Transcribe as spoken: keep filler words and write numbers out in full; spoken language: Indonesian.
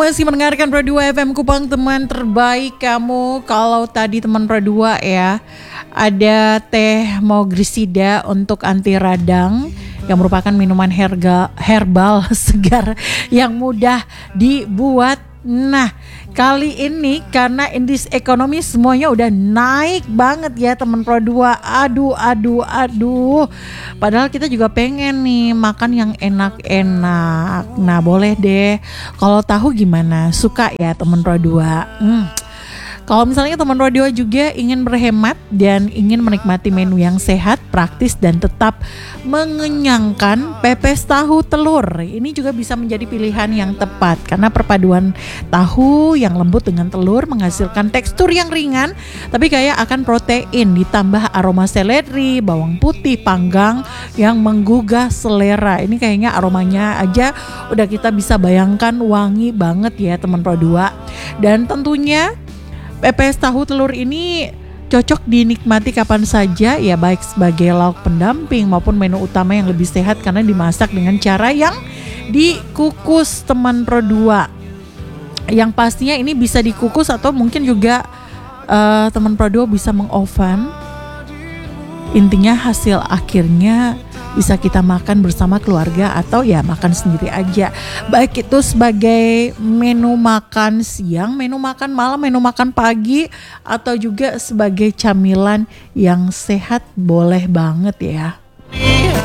masih mendengarkan Pro dua F M Kupang, teman terbaik kamu. Kalau tadi teman Pro dua ya, ada teh Mogrisida untuk anti radang yang merupakan minuman herga, herbal segar yang mudah dibuat. Nah, kali ini karena in this economy semuanya udah naik banget ya teman Pro dua. Aduh, aduh, aduh. Padahal kita juga pengen nih makan yang enak-enak. Nah, boleh deh. Kalau tahu gimana? Suka ya teman Pro dua? Hmm. Kalau misalnya teman Pro dua juga ingin berhemat dan ingin menikmati menu yang sehat, praktis dan tetap mengenyangkan, pepes tahu telur ini juga bisa menjadi pilihan yang tepat karena perpaduan tahu yang lembut dengan telur menghasilkan tekstur yang ringan tapi kaya akan protein, ditambah aroma seledri, bawang putih panggang yang menggugah selera. Ini kayaknya aromanya aja udah kita bisa bayangkan wangi banget ya teman Pro dua. Dan tentunya pepes tahu telur ini cocok dinikmati kapan saja ya, baik sebagai lauk pendamping maupun menu utama yang lebih sehat karena dimasak dengan cara yang dikukus teman Pro dua. Yang pastinya ini bisa dikukus atau mungkin juga uh, teman Pro dua bisa mengoven. Intinya hasil akhirnya bisa kita makan bersama keluarga atau ya makan sendiri aja. Baik itu sebagai menu makan siang, menu makan malam, menu makan pagi, atau juga sebagai camilan yang sehat boleh banget ya.